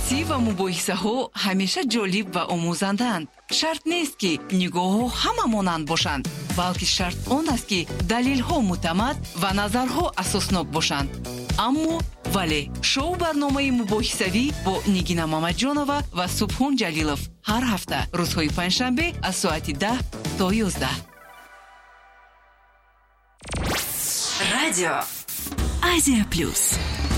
بحثی و مباحثه‌ها همیشه جالب و آموزندند. شرط نیست که نگاه‌ها همه مانند باشند، بلکه شرط آن است که دلیل‌ها معتمد و نظرها اساسناک باشند. اما ولی شو برنامه مباحثوی با نگینا مامدجانова و سبحان جلیلов هر هفته روزهای پنجشنبه از ساعت 10 تا 11. Радио Азия Плюс.